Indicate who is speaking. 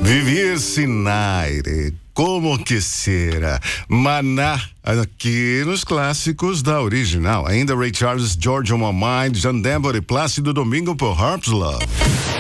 Speaker 1: Vivir sin aire, como que será? Maná, aqui nos clássicos da original. Ainda Ray Charles, George on My Mind, John Denver e Plácido Domingo por Harp's Love.